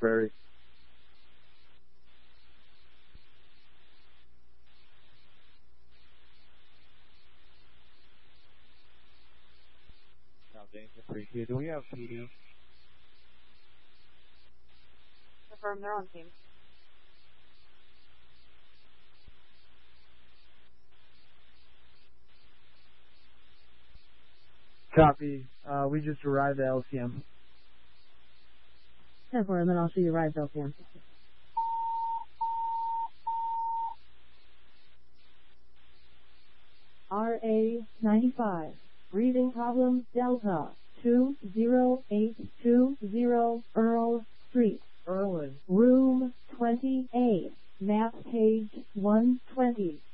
Prairie. James, appreciate it. Do we have PD? Confirm they're on team. Copy. We just arrived at LCM. 10-4, and then I'll see you arrived at LCM. RA-95. Breathing problem, Delta. 20820 Earl Street. Erwin. Room 28. Map page 120.